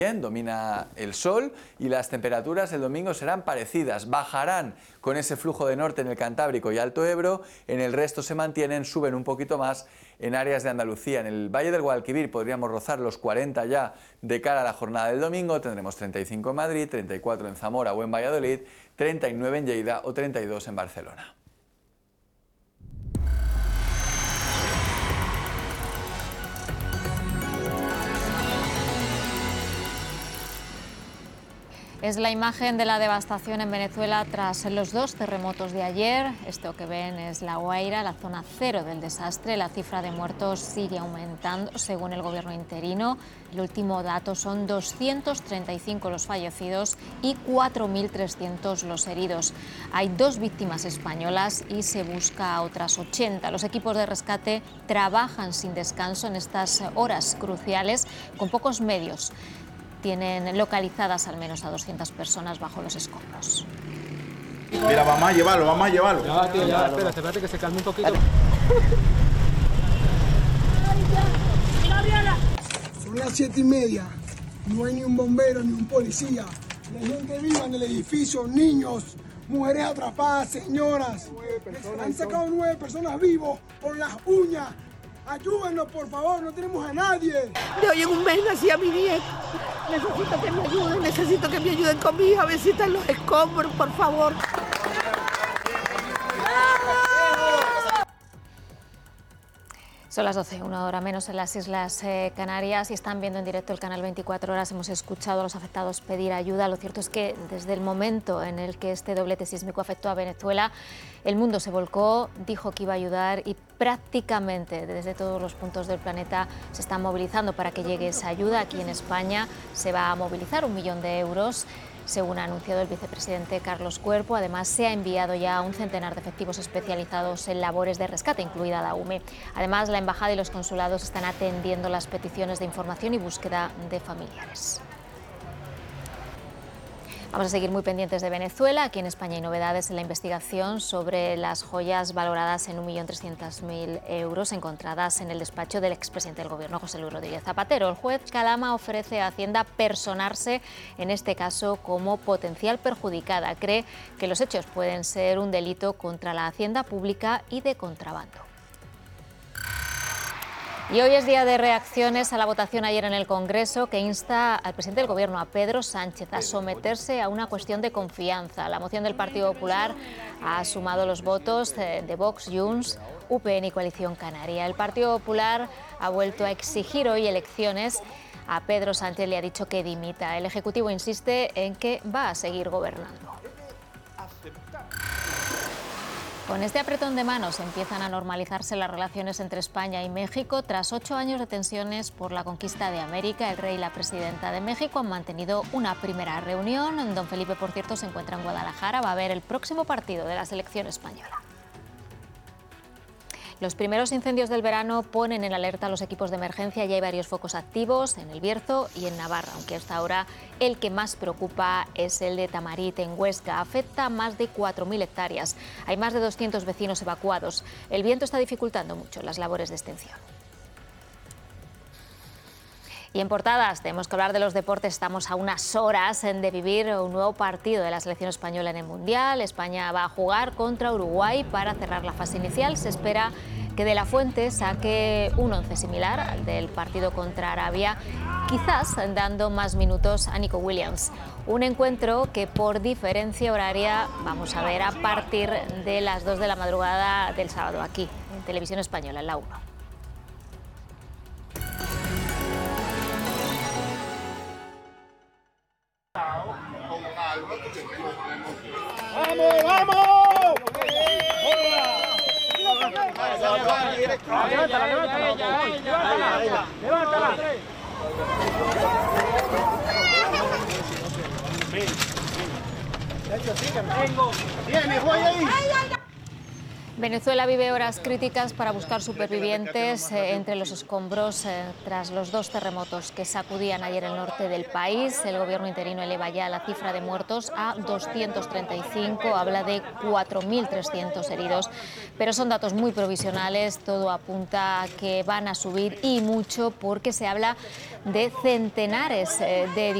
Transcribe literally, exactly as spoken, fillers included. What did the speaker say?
Domina el sol y las temperaturas el domingo serán parecidas, bajarán con ese flujo de norte en el Cantábrico y Alto Ebro, en el resto se mantienen, suben un poquito más en áreas de Andalucía. En el Valle del Guadalquivir podríamos rozar los cuarenta ya de cara a la jornada del domingo, tendremos treinta y cinco en Madrid, treinta y cuatro en Zamora o en Valladolid, treinta y nueve en Lleida o treinta y dos en Barcelona. Es la imagen de la devastación en Venezuela tras los dos terremotos de ayer. Esto que ven es La Guaira, la zona cero del desastre. La cifra de muertos sigue aumentando según el gobierno interino. El último dato son doscientos treinta y cinco los fallecidos y cuatro mil trescientos los heridos. Hay dos víctimas españolas y se busca a otras ochenta. Los equipos de rescate trabajan sin descanso en estas horas cruciales con pocos medios. Tienen localizadas al menos a doscientas personas bajo los escombros. Mira, vamos a llevarlo, vamos a llevarlo. Ya, tío, ya, espérate, espérate que se calme un poquito. Son las siete y media, no hay ni un bombero ni un policía. La gente viva en el edificio, niños, mujeres atrapadas, señoras. Han sacado nueve personas vivos por las uñas. Ayúdenos, por favor, no tenemos a nadie. De hoy en un mes nací a mi nieto. Necesito que me ayuden, necesito que me ayuden con mi hija, a ver si están los escombros, por favor. Son las doce, una hora menos en las Islas eh, Canarias y están viendo en directo el canal veinticuatro horas. Hemos escuchado a los afectados pedir ayuda. Lo cierto es que desde el momento en el que este doblete sísmico afectó a Venezuela, el mundo se volcó, dijo que iba a ayudar y prácticamente desde todos los puntos del planeta se están movilizando para que llegue esa ayuda. Aquí en España se va a movilizar un millón de euros. Según ha anunciado el vicepresidente Carlos Cuerpo, además se ha enviado ya un centenar de efectivos especializados en labores de rescate, incluida la U M E. Además, la embajada y los consulados están atendiendo las peticiones de información y búsqueda de familiares. Vamos a seguir muy pendientes de Venezuela. Aquí en España hay novedades en la investigación sobre las joyas valoradas en un millón trescientos mil euros encontradas en el despacho del expresidente del Gobierno, José Luis Rodríguez Zapatero. El juez Calama ofrece a Hacienda personarse en este caso como potencial perjudicada. Cree que los hechos pueden ser un delito contra la Hacienda pública y de contrabando. Y hoy es día de reacciones a la votación ayer en el Congreso que insta al presidente del Gobierno, a Pedro Sánchez, a someterse a una cuestión de confianza. La moción del Partido Popular ha sumado los votos de Vox, Junts, U P N y Coalición Canaria. El Partido Popular ha vuelto a exigir hoy elecciones. A Pedro Sánchez le ha dicho que dimita. El Ejecutivo insiste en que va a seguir gobernando. Con este apretón de manos empiezan a normalizarse las relaciones entre España y México. Tras ocho años de tensiones por la conquista de América, el rey y la presidenta de México han mantenido una primera reunión. Don Felipe, por cierto, se encuentra en Guadalajara. Va a ver el próximo partido de la selección española. Los primeros incendios del verano ponen en alerta a los equipos de emergencia. Ya hay varios focos activos en El Bierzo y en Navarra, aunque hasta ahora el que más preocupa es el de Tamarit, en Huesca. Afecta a más de cuatro mil hectáreas. Hay más de doscientos vecinos evacuados. El viento está dificultando mucho las labores de extinción. Y en portadas tenemos que hablar de los deportes. Estamos a unas horas de vivir un nuevo partido de la selección española en el Mundial. España va a jugar contra Uruguay para cerrar la fase inicial. Se espera que De la Fuente saque un once similar al del partido contra Arabia, quizás dando más minutos a Nico Williams. Un encuentro que por diferencia horaria vamos a ver a partir de las dos de la madrugada del sábado aquí en Televisión Española, en la uno. ¡Vamos, vamos! Levántala, levántala, levántala, levántala. ¡Viene, voy ahí! Venezuela vive horas críticas para buscar supervivientes eh, entre los escombros eh, tras los dos terremotos que sacudían ayer el norte del país. El gobierno interino eleva ya la cifra de muertos a doscientos treinta y cinco, habla de cuatro mil trescientos heridos, pero son datos muy provisionales, todo apunta a que van a subir y mucho porque se habla de centenares eh, de edificios